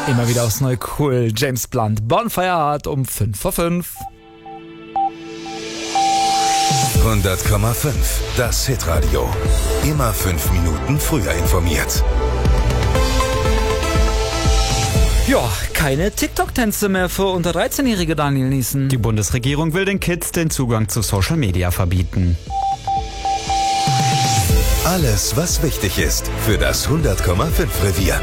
Immer wieder aufs Neue cool. James Blunt, Bonfire Heart um 5 vor 5. 100,5. Das Hitradio. Immer 5 Minuten früher informiert. Ja, keine TikTok-Tänze mehr für unter 13-Jährige, Daniel Niesen. Die Bundesregierung will den Kids den Zugang zu Social Media verbieten. Alles, was wichtig ist für das 100,5 Revier.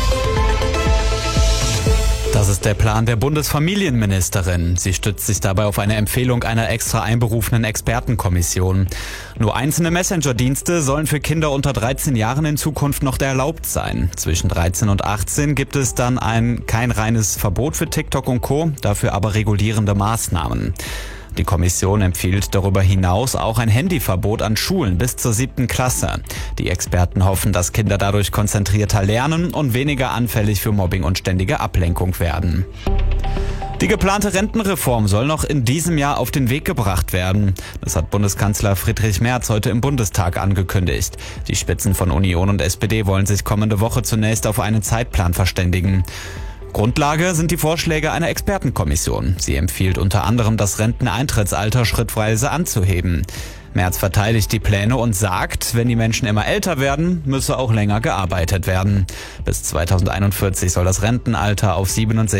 Das ist der Plan der Bundesfamilienministerin. Sie stützt sich dabei auf eine Empfehlung einer extra einberufenen Expertenkommission. Nur einzelne Messenger-Dienste sollen für Kinder unter 13 Jahren in Zukunft noch erlaubt sein. Zwischen 13 und 18 gibt es dann kein reines Verbot für TikTok und Co., dafür aber regulierende Maßnahmen. Die Kommission empfiehlt darüber hinaus auch ein Handyverbot an Schulen bis zur 7. Klasse. Die Experten hoffen, dass Kinder dadurch konzentrierter lernen und weniger anfällig für Mobbing und ständige Ablenkung werden. Die geplante Rentenreform soll noch in diesem Jahr auf den Weg gebracht werden. Das hat Bundeskanzler Friedrich Merz heute im Bundestag angekündigt. Die Spitzen von Union und SPD wollen sich kommende Woche zunächst auf einen Zeitplan verständigen. Grundlage sind die Vorschläge einer Expertenkommission. Sie empfiehlt unter anderem, das Renteneintrittsalter schrittweise anzuheben. Merz verteidigt die Pläne und sagt, wenn die Menschen immer älter werden, müsse auch länger gearbeitet werden. Bis 2041 soll das Rentenalter auf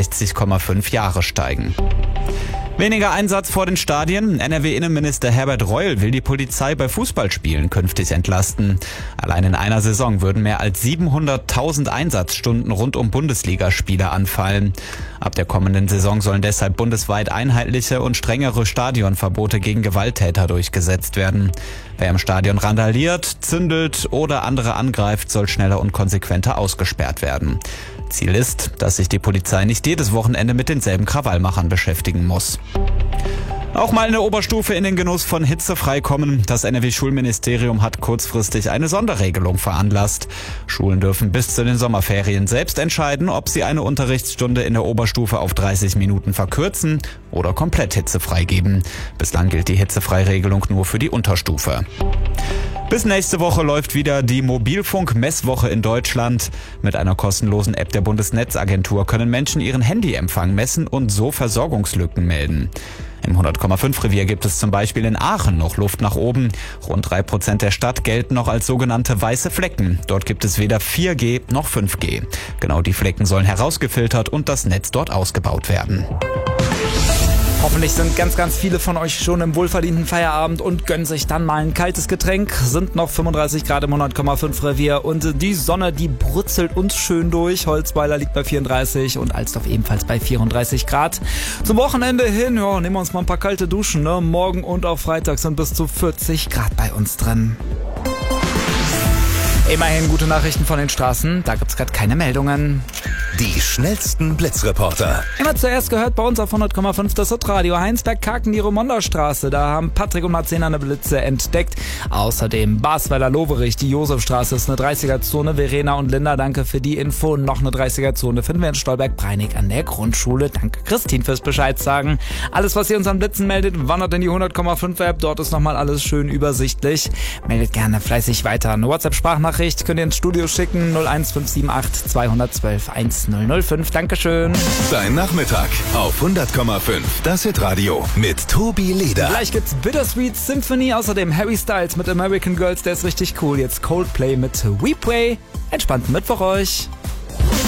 67,5 Jahre steigen. Weniger Einsatz vor den Stadien. NRW-Innenminister Herbert Reul will die Polizei bei Fußballspielen künftig entlasten. Allein in einer Saison würden mehr als 700.000 Einsatzstunden rund um Bundesligaspiele anfallen. Ab der kommenden Saison sollen deshalb bundesweit einheitliche und strengere Stadionverbote gegen Gewalttäter durchgesetzt werden. Wer im Stadion randaliert, zündelt oder andere angreift, soll schneller und konsequenter ausgesperrt werden. Ziel ist, dass sich die Polizei nicht jedes Wochenende mit denselben Krawallmachern beschäftigen muss. Auch mal in der Oberstufe in den Genuss von hitzefrei kommen. Das NRW-Schulministerium hat kurzfristig eine Sonderregelung veranlasst. Schulen dürfen bis zu den Sommerferien selbst entscheiden, ob sie eine Unterrichtsstunde in der Oberstufe auf 30 Minuten verkürzen oder komplett hitzefrei geben. Bislang gilt die Hitzefrei-Regelung nur für die Unterstufe. Bis nächste Woche läuft wieder die Mobilfunk-Messwoche in Deutschland. Mit einer kostenlosen App der Bundesnetzagentur können Menschen ihren Handyempfang messen und so Versorgungslücken melden. Im 100,5 Revier gibt es zum Beispiel in Aachen noch Luft nach oben. Rund 3% der Stadt gelten noch als sogenannte weiße Flecken. Dort gibt es weder 4G noch 5G. Genau die Flecken sollen herausgefiltert und das Netz dort ausgebaut werden. Hoffentlich sind ganz, ganz viele von euch schon im wohlverdienten Feierabend und gönnen sich dann mal ein kaltes Getränk. Sind noch 35 Grad im 100,5 Revier und die Sonne, die brutzelt uns schön durch. Holzweiler liegt bei 34 und Alsdorf ebenfalls bei 34 Grad. Zum Wochenende hin, nehmen wir uns mal ein paar kalte Duschen. Morgen und auch Freitag sind bis zu 40 Grad bei uns drin. Immerhin gute Nachrichten von den Straßen, da gibt's gerade keine Meldungen. Die schnellsten Blitzreporter. Immer zuerst gehört bei uns auf 100,5 das Hitradio. Heinsberg-Kaken, die Romonderstraße. Da haben Patrick und Marcena eine Blitze entdeckt. Außerdem Basweiler-Loverich, die Josefstraße ist eine 30er-Zone. Verena und Linda, danke für die Info. Noch eine 30er-Zone finden wir in Stolberg-Breinig an der Grundschule. Danke Christine fürs Bescheid sagen. Alles, was ihr uns an Blitzen meldet, wandert in die 100,5 App. Dort ist nochmal alles schön übersichtlich. Meldet gerne fleißig weiter. Eine WhatsApp-Sprachnachricht könnt ihr ins Studio schicken. 01578 212 1005. Dankeschön. Dein Nachmittag auf 100,5. Das Hitradio mit Tobi Leder. Gleich gibt's Bittersweet Symphony. Außerdem Harry Styles mit American Girls. Der ist richtig cool. Jetzt Coldplay mit We Pray. Entspannten Mittwoch euch.